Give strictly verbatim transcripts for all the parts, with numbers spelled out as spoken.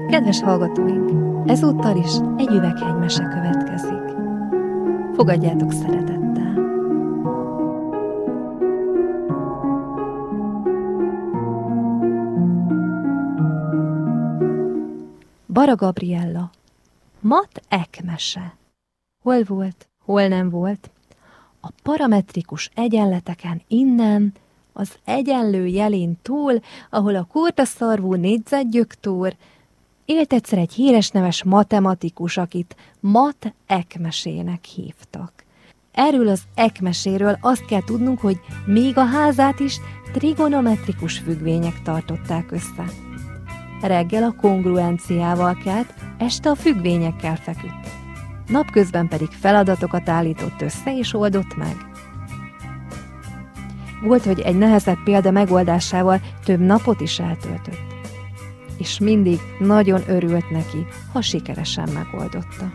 Kedves hallgatóink, ezúttal is egy üveghegymese következik. Fogadjátok szeretettel! Bara Gabriella. Mat-ek mese. Hol volt, hol nem volt? A parametrikus egyenleteken innen, az egyenlő jelén túl, ahol a kurtaszarvú négyzetgyöktúr, élt egyszer egy híres neves matematikus, akit Mat-ek mesének hívtak. Erről az ekmeséről azt kell tudnunk, hogy még a házát is trigonometrikus függvények tartották össze. Reggel a kongruenciával kelt, este a függvényekkel feküdt. Napközben pedig feladatokat állított össze és oldott meg. Volt, hogy egy nehezebb példa megoldásával több napot is eltöltött. És mindig nagyon örült neki, ha sikeresen megoldotta.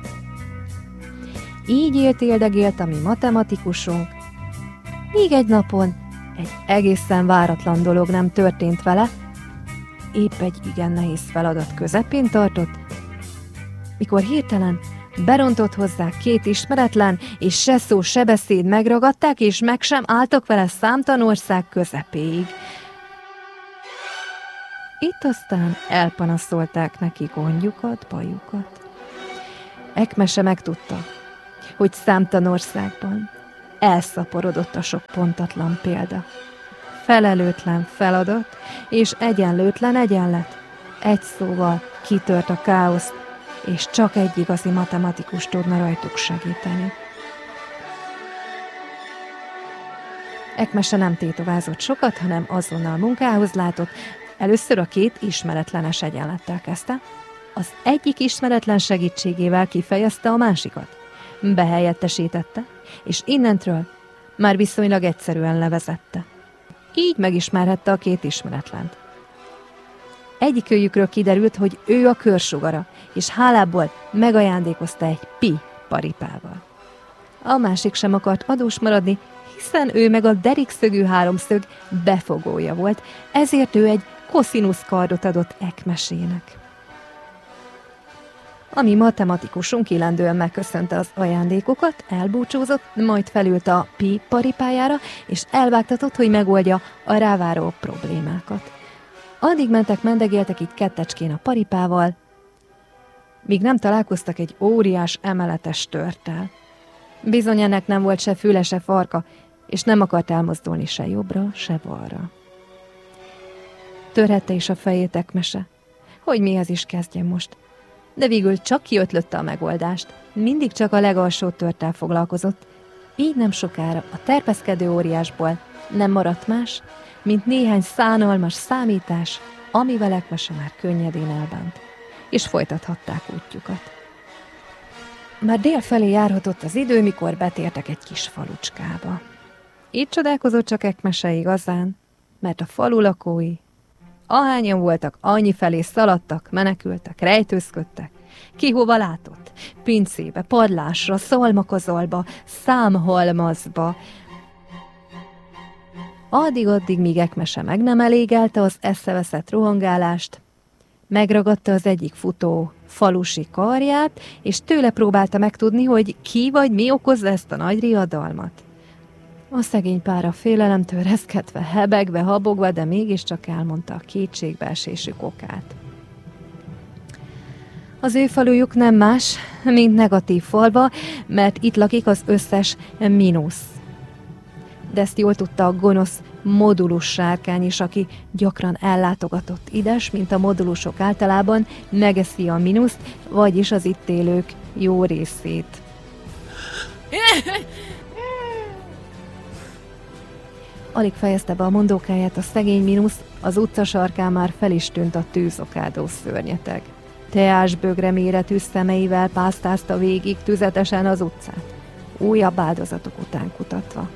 Így élt éldegélt a mi matematikusunk, míg egy napon egy egészen váratlan dolog nem történt vele, épp egy igen nehéz feladat közepén tartott, mikor hirtelen berontott hozzá két ismeretlen, és se szó, se beszéd megragadták, és meg sem álltak vele számtalan ország közepéig. Itt aztán elpanaszolták neki gondjukat, bajukat. Ekmese megtudta, hogy számtalan országban elszaporodott a sok pontatlan példa. Felelőtlen feladat és egyenlőtlen egyenlet. Egy szóval kitört a káosz, és csak egy igazi matematikus tudna rajtuk segíteni. Ekmese nem tétovázott sokat, hanem azonnal munkához látott. Először a két ismeretlenes egyenlettel kezdte. Az egyik ismeretlen segítségével kifejezte a másikat. Behelyettesítette, és innentről már viszonylag egyszerűen levezette. Így megismerhette a két ismeretlent. Egyikőjükről kiderült, hogy ő a körsugara, és hálából megajándékozta egy pi paripával. A másik sem akart adós maradni, hiszen ő meg a derikszögű háromszög befogója volt, ezért ő egy koszinusz kardot adott ekmesének. A mi matematikusunk illendően megköszönte az ajándékokat, elbúcsúzott, majd felült a pi paripájára, és elvágtatott, hogy megoldja a ráváró problémákat. Addig mentek, mendegéltek így kettecskén a paripával, míg nem találkoztak egy óriás emeletes törttel. Bizony ennek nem volt se füle, se farka, és nem akart elmozdulni se jobbra, se balra. Törhette is a fejét ekmese, hogy mihez is kezdjen most. De végül csak kiötlötte a megoldást, mindig csak a legalsó törttel foglalkozott, így nem sokára a terpeszkedő óriásból nem maradt más, mint néhány szánalmas számítás, amivel ekmese már könnyedén elbánt, és folytathatták útjukat. Már dél felé járhatott az idő, mikor betértek egy kis falucskába. Így csodálkozott csak ekmese igazán, mert a falu lakói, ahányan voltak, annyi felé szaladtak, menekültek, rejtőzködtek, ki hova látott, pincébe, padlásra, szalmakozolba, számhalmazba. Addig-addig, míg ekmese meg nem elégelte az eszeveszett rohangálást, megragadta az egyik futó falusi karját, és tőle próbálta megtudni, hogy ki vagy mi okozza ezt a nagy riadalmat. A szegény pár a félelemtől reszketve, hebegve, habogva, de mégiscsak elmondta a kétségbeesésük okát. Az ő falujuk nem más, mint negatív falva, mert itt lakik az összes mínusz. De ezt jól tudta a gonosz modulus sárkány is, aki gyakran ellátogatott ides, mint a modulusok általában, megeszi a mínuszt, vagyis az itt élők jó részét. Alig fejezte be a mondókáját a szegény mínusz, az utca sarkán már fel is tűnt a tűzokádó szörnyeteg. Teásbögre méretű szemeivel pásztázta végig tüzetesen az utcát, újabb áldozatok után kutatva.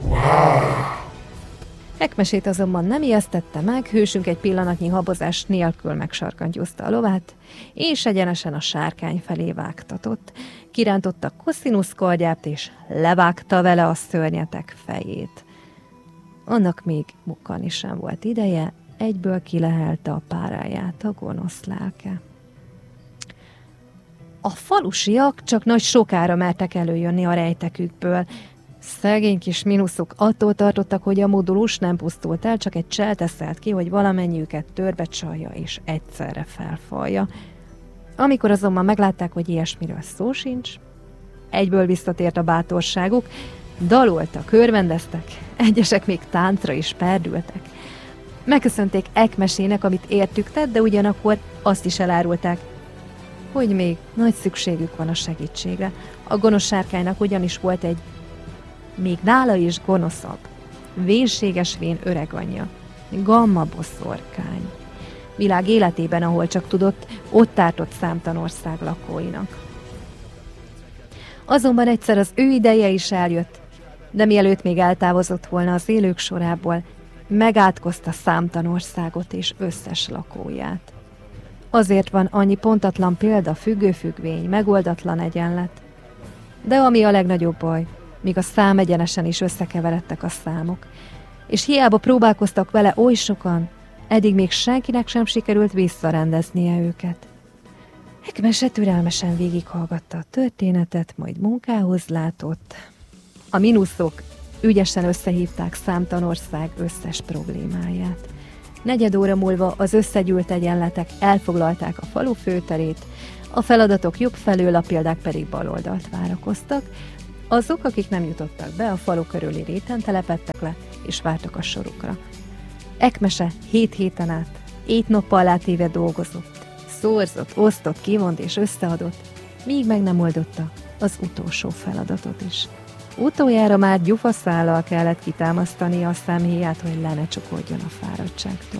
Ekmesét azonban nem ijesztette meg, hősünk egy pillanatnyi habozás nélkül megsarkantyúzta a lovát, és egyenesen a sárkány felé vágtatott. Kirántotta koszinusz kardját, és levágta vele a szörnyeteg fejét. Annak még mukkani sem volt ideje, egyből kilehelte a páráját a gonosz lelke. A falusiak csak nagy sokára mertek előjönni a rejtekükből. Szegény kis minuszok attól tartottak, hogy a modulus nem pusztult el, csak egy cselte szállt ki, hogy valamennyiüket törbe csalja és egyszerre felfalja. Amikor azonban meglátták, hogy ilyesmiről szó sincs, egyből visszatért a bátorságuk, daloltak, örvendeztek, egyesek még táncra is perdültek. Megköszönték Ekmesének, amit értük tett, de ugyanakkor azt is elárulták, hogy még nagy szükségük van a segítségre. A gonosz sárkánynak ugyanis volt egy még nála is gonoszabb, vénséges vén öreganyja, Gamma boszorkány. Világ életében, ahol csak tudott, ott ártott számtalan ország lakóinak. Azonban egyszer az ő ideje is eljött, de mielőtt még eltávozott volna az élők sorából, megátkozta számtalan országot és összes lakóját. Azért van annyi pontatlan példa, függő-függvény, megoldatlan egyenlet. De ami a legnagyobb baj, míg a számegyenesen is összekeveredtek a számok, és hiába próbálkoztak vele oly sokan, eddig még senkinek sem sikerült visszarendeznie őket. Ekmese türelmesen végighallgatta a történetet, majd munkához látott. A minuszok ügyesen összehívták számtalan ország összes problémáját. Negyed óra múlva az összegyűlt egyenletek elfoglalták a falu főterét, a feladatok jobb felől, a példák pedig bal oldalt várakoztak. Azok, akik nem jutottak be, a falu körüli réten telepedtek le, és vártak a sorukra. Ekmese hét héten át, éjt-nappal átéve dolgozott, szórzott, osztott, kivont és összeadott, míg meg nem oldotta az utolsó feladatot is. Utoljára már gyufaszállal kellett kitámasztani a szemhéját, hogy le ne csokoljon a fáradtságtól.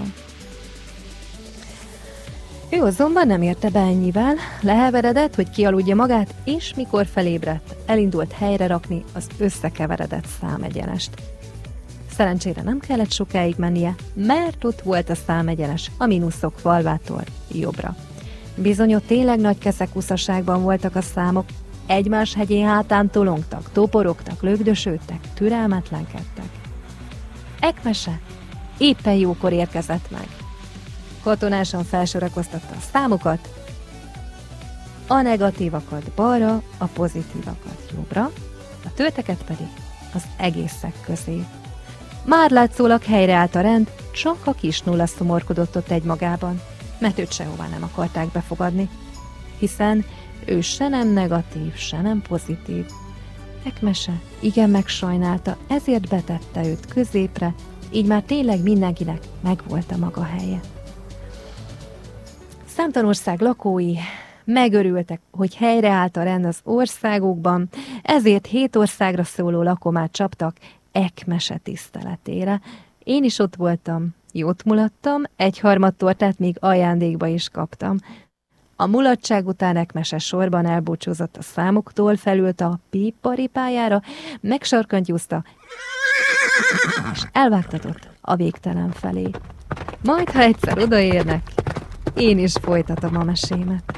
Ő azonban nem érte be ennyivel, leheveredett, hogy kialudja magát, és mikor felébredt, elindult helyre rakni az összekeveredett számegyenest. Szerencsére nem kellett sokáig mennie, mert ott volt a számegyenes a minuszok falvától jobbra. Bizony ott tényleg nagy keszekuszaságban voltak a számok, egymás hegyén hátán tolongtak, toporogtak, lögdösödtek, türelmetlenkedtek. Ekmese éppen jókor érkezett meg. Katonásan felsorakoztatta a számokat, a negatívakat balra, a pozitívakat jobbra, a tölteket pedig az egészek közé. Már látszólag helyreállt a rend, csak a kis nulla szomorkodott ott egymagában, mert őt sehová nem akarták befogadni, hiszen ő se nem negatív, se nem pozitív. Ekmese igen megsajnálta, ezért betette őt középre, így már tényleg mindenkinek megvolt a maga helye. Számtalan ország lakói megörültek, hogy helyreállt a rend az országokban, ezért hét országra szóló lakomát csaptak Ekmese tiszteletére. Én is ott voltam, jót mulattam, egyharmad tortát még ajándékba is kaptam. A mulatság után Ekmese sorban elbúcsúzott a számoktól, felült a píparipájára, megsarkantyúzta, és elvágtatott a végtelen felé. Majd, ha egyszer odaérnek, én is folytatom a mesémet.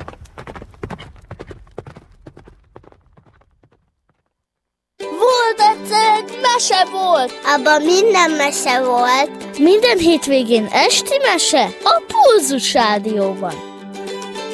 Volt egyszer egy mese volt! Abban minden mese volt. Minden hétvégén esti mese a Pulzus Rádióban.